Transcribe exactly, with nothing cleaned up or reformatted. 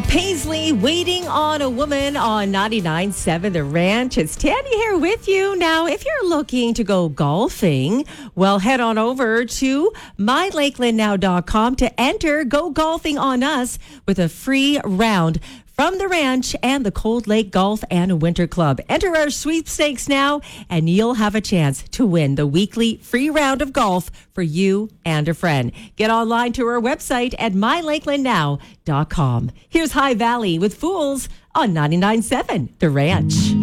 Paisley, Waiting on a Woman on ninety-nine point seven The Ranch. It's Tanny here with you. Now, if you're looking to go golfing, well, head on over to my lakeland now dot com to enter Go Golfing on Us with a free round from the ranch and the Cold Lake Golf and Winter Club. Enter our sweepstakes now, and you'll have a chance to win the weekly free round of golf for you and a friend. Get online to our website at my lakeland now dot com. Here's High Valley with Fools on ninety-nine point seven The Ranch.